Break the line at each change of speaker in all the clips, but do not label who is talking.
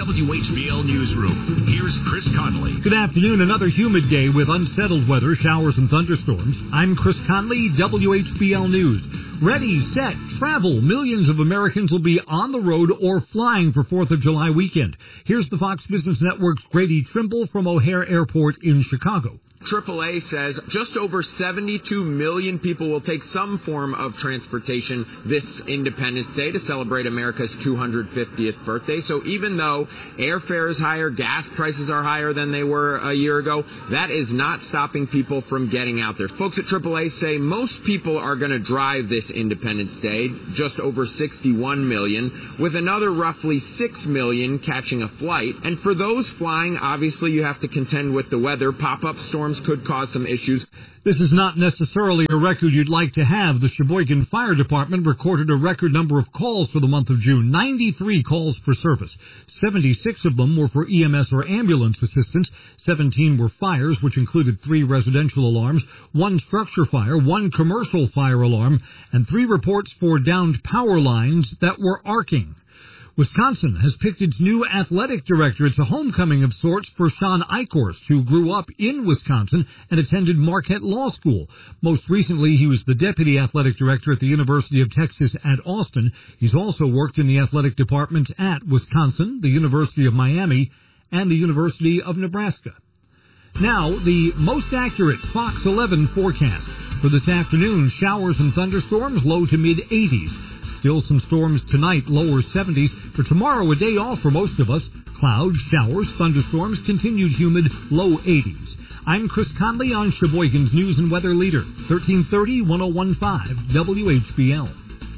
WHBL Newsroom. Here's Chris Conley.
Good afternoon. Another humid day with unsettled weather, showers and thunderstorms. I'm Chris Conley, WHBL News. Ready, set, travel. Millions of Americans will be on the road or flying for 4th of July weekend. Here's the Fox Business Network's Grady Trimble from O'Hare Airport in Chicago.
AAA says just over 72 million people will take some form of transportation this Independence Day to celebrate America's 250th birthday. So even though airfare is higher, gas prices are higher than they were a year ago, that is not stopping people from getting out there. Folks at AAA say most people are going to drive this Independence Day, just over 61 million, with another roughly 6 million catching a flight. And for those flying, obviously you have to contend with the weather. Pop-up storms could cause some issues.
This is not necessarily a record you'd like to have. The Sheboygan Fire Department recorded a record number of calls for the month of June, 93 calls for service. 76 of them were for EMS or ambulance assistance. 17 were fires, which included 3 residential alarms, 1 structure fire, 1 commercial fire alarm, and 3 reports for downed power lines that were arcing. Wisconsin has picked its new athletic director. It's a homecoming of sorts for Sean Eichhorst, who grew up in Wisconsin and attended Marquette Law School. Most recently, he was the deputy athletic director at the University of Texas at Austin. He's also worked in the athletic departments at Wisconsin, the University of Miami, and the University of Nebraska. Now, the most accurate Fox 11 forecast. For this afternoon, showers and thunderstorms, low to mid-80s. Still some storms tonight, lower 70s. For tomorrow, a day off for most of us. Clouds, showers, thunderstorms, continued humid, low 80s. I'm Chris Conley on Sheboygan's News and Weather Leader, 1330, 1015, WHBL.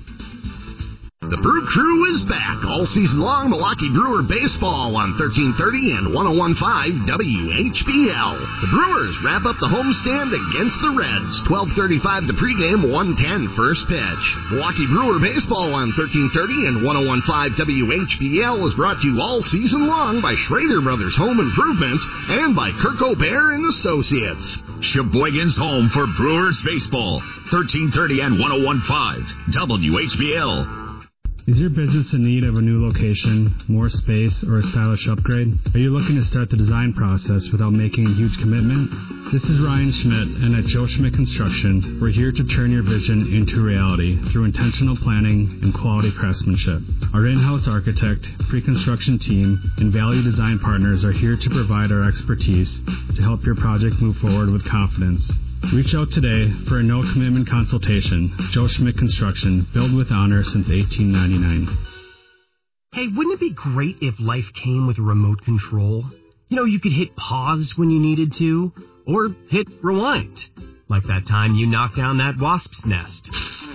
The Brew Crew is back all season long. Milwaukee Brewer baseball on 1330 and 1015 WHBL. The Brewers wrap up the homestand against the Reds. 12:35 the pregame, 1:10 first pitch. Milwaukee Brewer baseball on 1330 and 1015 WHBL is brought to you all season long by Schrader Brothers Home Improvements and by Kirk O'Bear and Associates. Sheboygan's home for Brewers baseball. 1330 and 1015 WHBL.
Is your business in need of a new location, more space, or a stylish upgrade? Are you looking to start the design process without making a huge commitment? This is Ryan Schmidt, and at Joe Schmidt Construction, we're here to turn your vision into reality through intentional planning and quality craftsmanship. Our in-house architect, pre-construction team, and value design partners are here to provide our expertise to help your project move forward with confidence. Reach out today for a no-commitment consultation. Joe Schmidt Construction, built with honor since 1899.
Hey, wouldn't it be great if life came with a remote control? You know, you could hit pause when you needed to, or hit rewind. Like that time you knocked down that wasp's nest.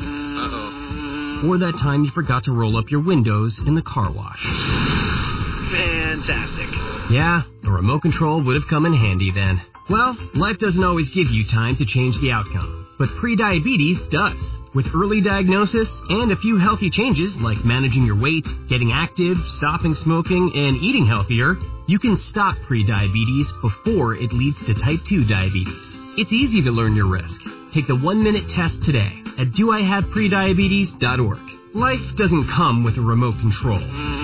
Uh-oh. Or that time you forgot to roll up your windows in the car wash.
Fantastic.
Yeah, a remote control would have come in handy then. Well, life doesn't always give you time to change the outcome, but prediabetes does. With early diagnosis and a few healthy changes like managing your weight, getting active, stopping smoking, and eating healthier, you can stop prediabetes before it leads to type 2 diabetes. It's easy to learn your risk. Take the 1-minute test today at doihaveprediabetes.org. Life doesn't come with a remote control.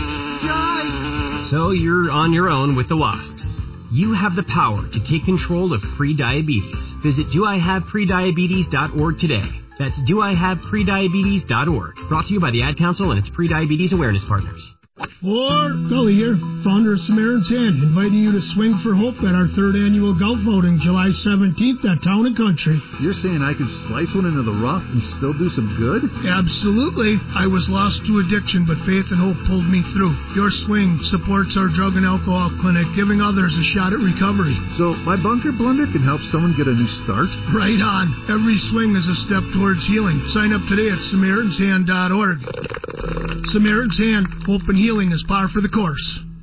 So you're on your own with the wasps. You have the power to take control of prediabetes. Visit doihaveprediabetes.org today. That's doihaveprediabetes.org. Brought to you by the Ad Council and its Prediabetes Awareness Partners.
Or Gully here, founder of Samaritan's Hand, inviting you to swing for hope at our 3rd annual golf voting, July 17th at Town and Country.
You're saying I can slice one into the rough and still do some good?
Absolutely. I was lost to addiction, but faith and hope pulled me through. Your swing supports our drug and alcohol clinic, giving others a shot at recovery.
So my bunker blunder can help someone get a new start?
Right on. Every swing is a step towards healing. Sign up today at SamaritansHand.org. Samaritan's Hand, hope and healing is par for the course.